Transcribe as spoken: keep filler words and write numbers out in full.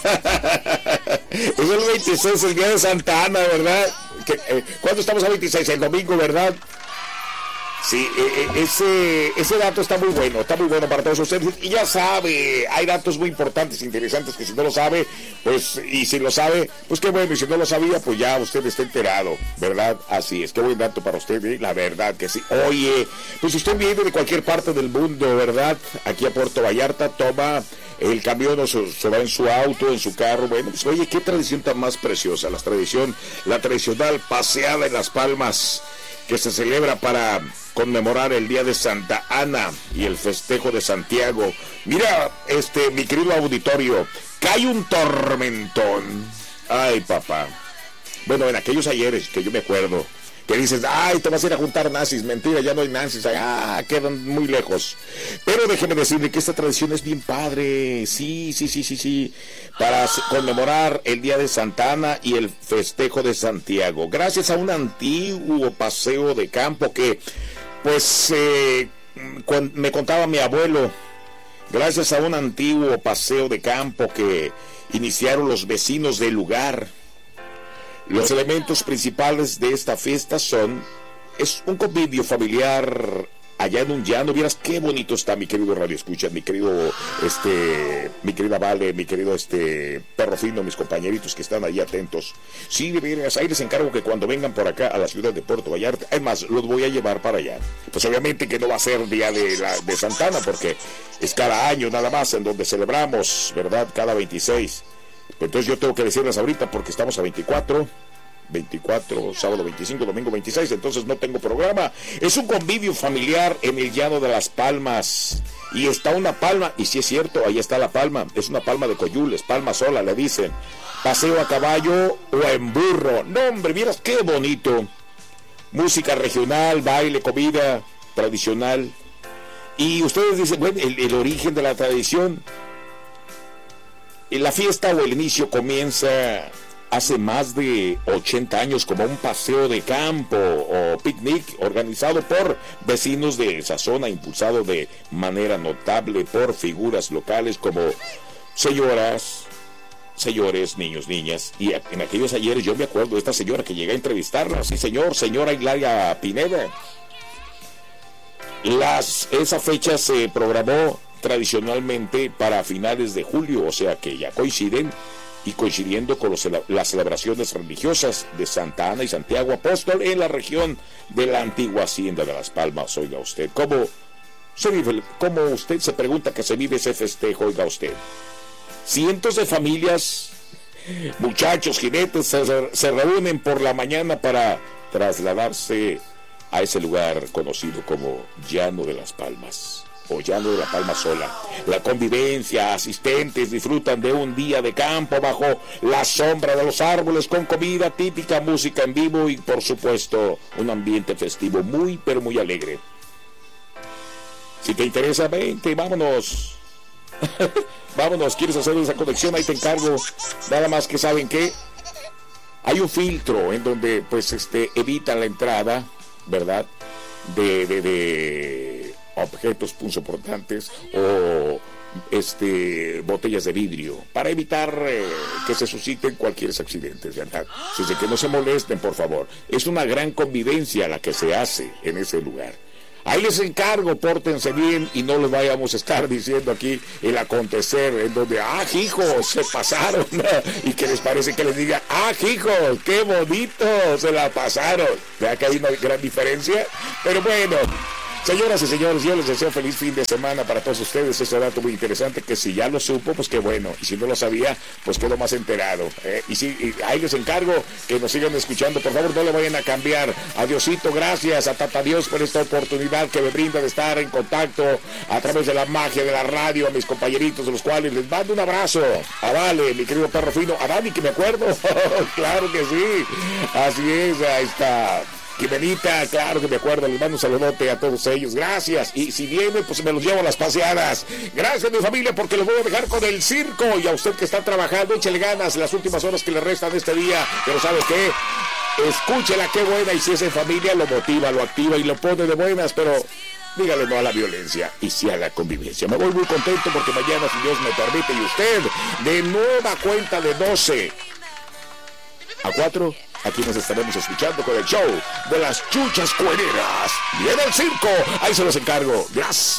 Es el veintiséis, el día de Santa Ana, ¿verdad? ¿Qué, eh, ¿Cuándo estamos a veintiséis? El domingo, ¿verdad? Sí, eh, ese, ese dato está muy bueno, está muy bueno para todos ustedes. Y ya sabe, hay datos muy importantes, interesantes, que si no lo sabe, pues, y si lo sabe, pues qué bueno, y si no lo sabía, pues ya usted está enterado, ¿verdad? Así es, qué buen dato para usted, ¿eh? La verdad que sí. Oye, pues usted viene de cualquier parte del mundo, ¿verdad? Aquí a Puerto Vallarta, toma el camión o se, se va en su auto, en su carro. Bueno, pues oye, qué tradición tan más preciosa, la tradición, la tradicional paseada en Las Palmas, que se celebra para conmemorar el día de Santa Ana y el festejo de Santiago. Mira, este, mi querido auditorio, cae un tormentón. Ay, papá. Bueno, en aquellos ayeres que yo me acuerdo, que dices, ay, te vas a ir a juntar nazis. Mentira, ya no hay nazis, ah, quedan muy lejos. Pero déjeme decirle que esta tradición es bien padre, sí, sí, sí, sí, sí, para conmemorar el día de Santa Ana y el festejo de Santiago, gracias a un antiguo paseo de campo que, pues, eh, me contaba mi abuelo, gracias a un antiguo paseo de campo que iniciaron los vecinos del lugar. Los elementos principales de esta fiesta son, es un convivio familiar allá en un llano. Vieras qué bonito está, mi querido Radio Escucha, mi querido, este, mi querida Vale, mi querido, este, Perro Fino, mis compañeritos que están ahí atentos. Sí, de veras, ahí les encargo que cuando vengan por acá a la ciudad de Puerto Vallarta, además, los voy a llevar para allá. Pues obviamente que no va a ser día de, la, de Santa Ana, porque es cada año nada más en donde celebramos, ¿verdad? Cada veintiséis. Entonces yo tengo que decirles ahorita porque estamos a veinticuatro, veinticuatro, sábado veinticinco, domingo veintiséis, entonces no tengo programa. Es un convivio familiar en el llano de Las Palmas. Y está una palma, y sí es cierto, ahí está la palma, es una palma de coyules, palma sola, le dicen. Paseo a caballo o en burro. No, hombre, miras qué bonito. Música regional, baile, comida tradicional. Y ustedes dicen, bueno, el, el origen de la tradición. La fiesta o el inicio comienza hace más de ochenta años como un paseo de campo o picnic organizado por vecinos de esa zona, impulsado de manera notable por figuras locales como señoras, señores, niños, niñas. Y en aquellos ayeres yo me acuerdo de esta señora que llegué a entrevistarla, sí señor, señora Hilaria Pineda. Las, esa fecha se programó tradicionalmente para finales de julio, o sea que ya coinciden y coincidiendo con los, las celebraciones religiosas de Santa Ana y Santiago Apóstol en la región de la antigua hacienda de Las Palmas. Oiga usted, ¿cómo se vive, cómo usted se pregunta que se vive ese festejo? Oiga usted, cientos de familias, muchachos, jinetes se, se reúnen por la mañana para trasladarse a ese lugar conocido como Llano de Las Palmas o Llano de la Palma Sola. La convivencia, asistentes disfrutan de un día de campo bajo la sombra de los árboles con comida típica, música en vivo y por supuesto un ambiente festivo muy pero muy alegre. Si te interesa, vente, vámonos. Vámonos, ¿quieres hacer esa conexión? Ahí te encargo. Nada más que saben que hay un filtro en donde pues este evitan la entrada, ¿verdad? De, de, de objetos punzocortantes o este botellas de vidrio para evitar eh, que se susciten cualquier accidentes, ¿verdad? Así que no se molesten, por favor. Es una gran convivencia la que se hace en ese lugar. Ahí les encargo, pórtense bien y no les vayamos a estar diciendo aquí el acontecer en donde, ah, hijos, se pasaron, y que les parece que les diga, ah, hijos, qué bonito, se la pasaron. ¿Verdad que hay una gran diferencia? Pero bueno, señoras y señores, yo les deseo feliz fin de semana para todos ustedes. Ese dato muy interesante que si ya lo supo, pues qué bueno. Y si no lo sabía, pues quedó más enterado. ¿eh? Y si y ahí les encargo que nos sigan escuchando. Por favor, no lo vayan a cambiar. Adiosito, gracias a Tata Dios por esta oportunidad que me brinda de estar en contacto a través de la magia de la radio, a mis compañeritos, de los cuales les mando un abrazo. A Vale, mi querido Perro Fino. A Dani, que me acuerdo. Claro que sí. Así es, ahí está. Quimenita, claro que me acuerdo, les mando un saludote a todos ellos, gracias, y si viene, pues me los llevo a las paseadas. Gracias, mi familia, porque los voy a dejar con el circo, y a usted que está trabajando, échale ganas las últimas horas que le restan de este día, pero ¿sabe qué? Escúchela, qué buena, y si es en familia, lo motiva, lo activa y lo pone de buenas, pero dígale no a la violencia y sí a la convivencia. Me voy muy contento porque mañana, si Dios me permite, y usted, de nueva cuenta de doce a cuatro, aquí nos estaremos escuchando con el show de las chuchas cuereras. ¡Viene el circo! Ahí se los encargo. Gracias.